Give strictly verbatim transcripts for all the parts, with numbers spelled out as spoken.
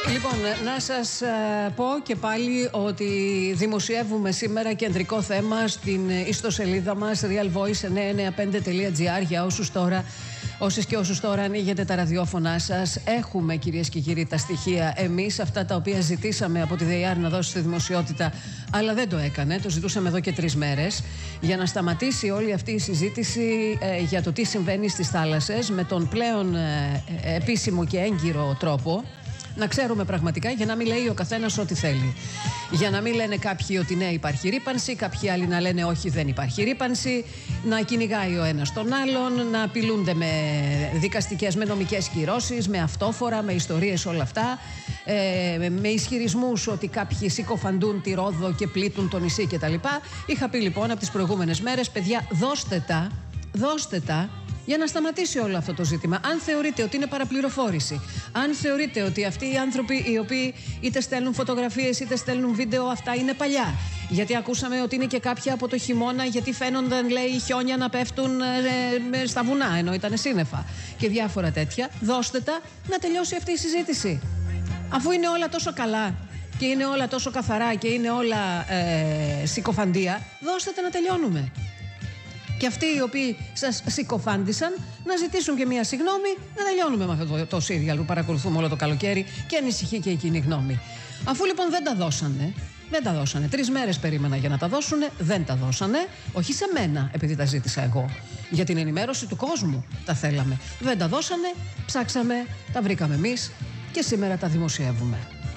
Λοιπόν, να σας πω και πάλι ότι δημοσιεύουμε σήμερα κεντρικό θέμα στην ιστοσελίδα μας real voice εννιακόσια ενενήντα πέντε τελεία gr για όσους τώρα, όσες και όσους τώρα ανοίγετε τα ραδιόφωνά σας. Έχουμε, κυρίες και κύριοι, τα στοιχεία εμείς, αυτά τα οποία ζητήσαμε από τη ΔΕΙΑΡ να δώσει στη δημοσιότητα, αλλά δεν το έκανε. Το ζητούσαμε εδώ και τρεις μέρες για να σταματήσει όλη αυτή η συζήτηση ε, για το τι συμβαίνει στις θάλασσες με τον πλέον ε, ε, επίσημο και έγκυρο τρόπο. Να ξέρουμε πραγματικά, για να μην λέει ο καθένας ό,τι θέλει. Για να μην λένε κάποιοι ότι ναι, υπάρχει ρύπανση, κάποιοι άλλοι να λένε όχι, δεν υπάρχει ρύπανση, να κυνηγάει ο ένας τον άλλον, να απειλούνται με δικαστικές, με νομικές κυρώσεις, με αυτόφορα, με ιστορίες, όλα αυτά, ε, με ισχυρισμούς ότι κάποιοι συκοφαντούν τη Ρόδο και πλήττουν το νησί κτλ. Είχα πει λοιπόν από τις προηγούμενες μέρες, παιδιά, δώστε τα, δώστε τα. Για να σταματήσει όλο αυτό το ζήτημα. Αν θεωρείτε ότι είναι παραπληροφόρηση, αν θεωρείτε ότι αυτοί οι άνθρωποι οι οποίοι είτε στέλνουν φωτογραφίες είτε στέλνουν βίντεο, αυτά είναι παλιά. Γιατί ακούσαμε ότι είναι και κάποια από το χειμώνα, γιατί φαίνονταν, λέει, χιόνια να πέφτουν ε, στα βουνά, ενώ ήταν σύννεφα και διάφορα τέτοια. Δώστε τα να τελειώσει αυτή η συζήτηση. Αφού είναι όλα τόσο καλά και είναι όλα τόσο καθαρά και είναι όλα ε, συκοφαντία, δώστε τα να τελειώνουμε. Και αυτοί οι οποίοι σας συκοφάντησαν να ζητήσουν και μία συγγνώμη, να τελειώνουμε με αυτό το, το σύριαλ που παρακολουθούμε όλο το καλοκαίρι και ανησυχεί και η κοινή γνώμη. Αφού λοιπόν δεν τα δώσανε, δεν τα δώσανε. Τρεις μέρες περίμενα για να τα δώσουνε, δεν τα δώσανε. Όχι σε μένα, επειδή τα ζήτησα εγώ. Για την ενημέρωση του κόσμου τα θέλαμε. Δεν τα δώσανε, ψάξαμε, τα βρήκαμε εμείς και σήμερα τα δημοσιεύουμε.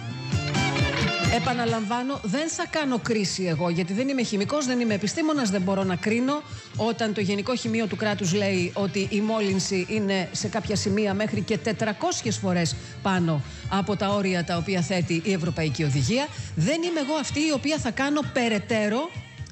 Επαναλαμβάνω, δεν θα κάνω κρίση εγώ, γιατί δεν είμαι χημικός, δεν είμαι επιστήμονας, δεν μπορώ να κρίνω όταν το Γενικό Χημείο του κράτους λέει ότι η μόλυνση είναι σε κάποια σημεία μέχρι και τετρακόσιες φορές πάνω από τα όρια τα οποία θέτει η Ευρωπαϊκή Οδηγία. Δεν είμαι εγώ αυτή η οποία θα κάνω περαιτέρω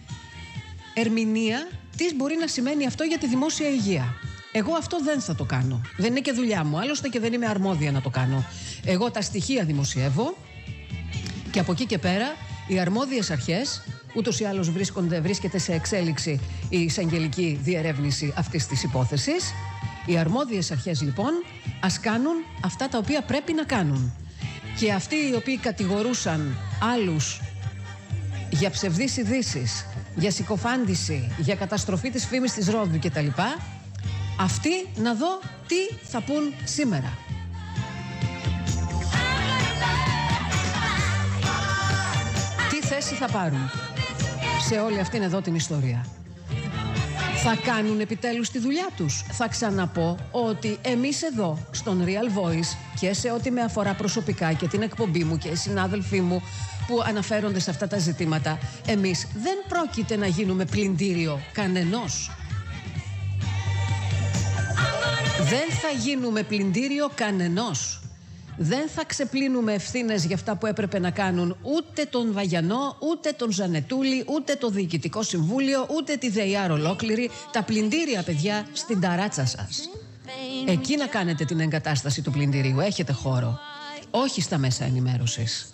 ερμηνεία τι μπορεί να σημαίνει αυτό για τη δημόσια υγεία. Εγώ αυτό δεν θα το κάνω. Δεν είναι και δουλειά μου, άλλωστε, και δεν είμαι αρμόδια να το κάνω. Εγώ τα στοιχεία δημοσιεύω. Και από εκεί και πέρα, οι αρμόδιες αρχές, ούτως ή άλλως βρίσκονται, βρίσκεται σε εξέλιξη η εισαγγελική διερεύνηση αυτής της υπόθεσης. Οι αρμόδιες αρχές λοιπόν ας κάνουν αυτά τα οποία πρέπει να κάνουν. Και αυτοί οι οποίοι κατηγορούσαν άλλους για ψευδείς ειδήσεις, για συκοφάντηση, για καταστροφή της φήμης της Ρόδου κτλ., αυτοί να δω τι θα πούν σήμερα. Θέση θα πάρουν σε όλη αυτήν εδώ την ιστορία. Θα κάνουν επιτέλους τη δουλειά τους. Θα ξαναπώ ότι εμείς εδώ στον Real Voice και σε ό,τι με αφορά προσωπικά και την εκπομπή μου και οι συνάδελφοί μου που αναφέρονται σε αυτά τα ζητήματα, εμείς δεν πρόκειται να γίνουμε πλυντήριο κανενός. Δεν θα γίνουμε πλυντήριο κανενός. Δεν θα ξεπλύνουμε ευθύνες για αυτά που έπρεπε να κάνουν ούτε τον Βαγιανό, ούτε τον Ζανετούλη, ούτε το Διοικητικό Συμβούλιο, ούτε τη ΔΕΙΑΡ ολόκληρη. Τα πλυντήρια, παιδιά, στην ταράτσα σας. Εκεί να κάνετε την εγκατάσταση του πλυντηρίου. Έχετε χώρο. Όχι στα μέσα ενημέρωσης.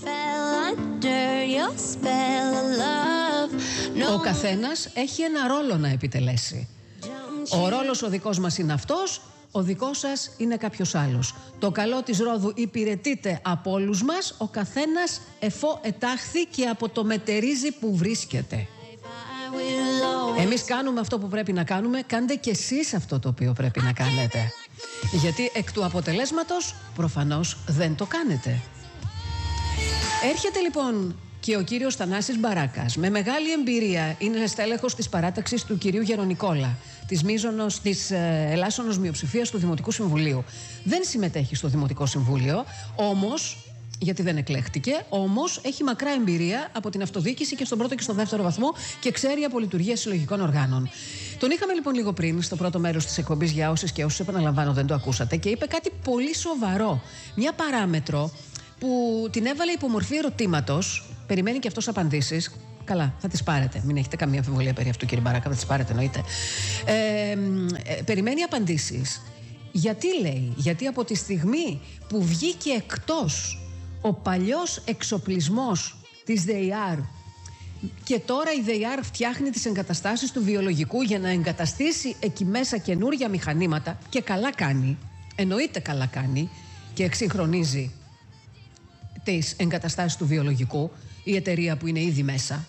Ο καθένας έχει ένα ρόλο να επιτελέσει. Ο ρόλος ο δικός μας είναι αυτός. Ο δικός σας είναι κάποιος άλλος. Το καλό της Ρόδου υπηρετείται από όλους μας, ο καθένας εφό ετάχθη και από το μετερίζει που βρίσκεται. Εμείς κάνουμε αυτό που πρέπει να κάνουμε, κάντε κι εσείς αυτό το οποίο πρέπει να κάνετε. Γιατί εκ του αποτελέσματος προφανώς δεν το κάνετε. Έρχεται λοιπόν και ο κύριος Θανάσης Μπαράκας, με μεγάλη εμπειρία, είναι στέλεχος της παράταξης του κυρίου Γερονικόλα, της, μίζωνος, της ε, ελάσσονος μειοψηφίας του Δημοτικού Συμβουλίου. Δεν συμμετέχει στο Δημοτικό Συμβούλιο, όμως, γιατί δεν εκλέχτηκε, όμως έχει μακρά εμπειρία από την αυτοδιοίκηση και στον πρώτο και στον δεύτερο βαθμό και ξέρει από λειτουργία συλλογικών οργάνων. Τον είχαμε λοιπόν λίγο πριν στο πρώτο μέρος της εκπομπής, για όσες και όσους, επαναλαμβάνω, δεν το ακούσατε, και είπε κάτι πολύ σοβαρό. Μια παράμετρο που την έβαλε υπό μορφή ερωτήματος. Περιμένει και αυτός απαντήσεις. Καλά, θα τις πάρετε. Μην έχετε καμία αμφιβολία περί αυτού, κύριε Μπαράκα, θα τις πάρετε, εννοείται. Ε, ε, περιμένει απαντήσεις. Γιατί, λέει, γιατί από τη στιγμή που βγήκε εκτός ο παλιός εξοπλισμός της ΔΕΙΑΡ και τώρα η ΔΕΙΑΡ φτιάχνει τις εγκαταστάσεις του βιολογικού για να εγκαταστήσει εκεί μέσα καινούρια μηχανήματα, και καλά κάνει, εννοείται καλά κάνει, και εξυγχρονίζει τις εγκαταστάσεις του βιολογικού, η εταιρεία που είναι ήδη μέσα.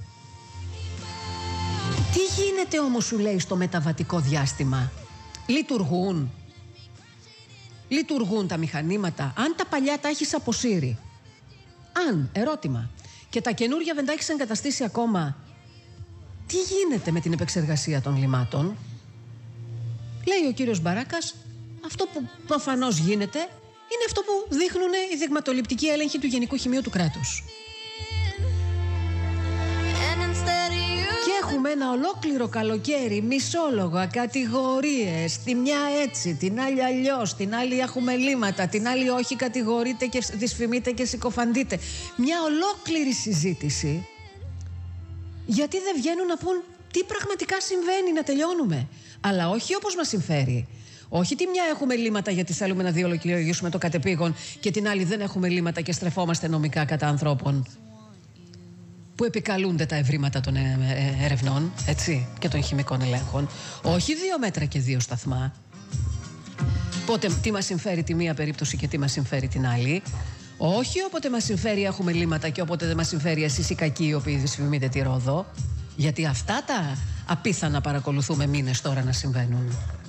Τι γίνεται όμως, σου λέει, στο μεταβατικό διάστημα? Λειτουργούν. Λειτουργούν τα μηχανήματα. Αν τα παλιά τα έχεις αποσύρει, αν, ερώτημα, και τα καινούργια δεν τα έχεις εγκαταστήσει ακόμα, τι γίνεται με την επεξεργασία των λιμάτων? Λέει ο κύριος Μπαράκας, αυτό που προφανώς γίνεται είναι αυτό που δείχνουν οι δειγματοληπτικοί έλεγχοι του Γενικού Χημείου του κράτους. Και έχουμε ένα ολόκληρο καλοκαίρι, μισόλογα, κατηγορίες, τη μια έτσι, την άλλη αλλιώς, την άλλη έχουμε λύματα, την άλλη όχι, κατηγορείται και δυσφημείται και συκοφαντείται. Μια ολόκληρη συζήτηση, γιατί δεν βγαίνουν να πούν τι πραγματικά συμβαίνει, να τελειώνουμε. Αλλά όχι όπως μας συμφέρει. Όχι τη μια έχουμε λύματα γιατί θέλουμε να διολογήσουμε το κατεπήγον και την άλλη δεν έχουμε λύματα και στρεφόμαστε νομικά κατά ανθρώπων που επικαλούνται τα ευρήματα των ερευνών, έτσι, και των χημικών ελέγχων. Όχι δύο μέτρα και δύο σταθμά. Πότε τι μας συμφέρει τη μία περίπτωση και τι μας συμφέρει την άλλη. Όχι όποτε μας συμφέρει έχουμε λύματα και όποτε δεν μας συμφέρει εσείς οι κακοί οι οποίοι δυσφημείτε τη Ρόδο. Γιατί αυτά τα απίθανα παρακολουθούμε μήνες τώρα να συμβαίνουν.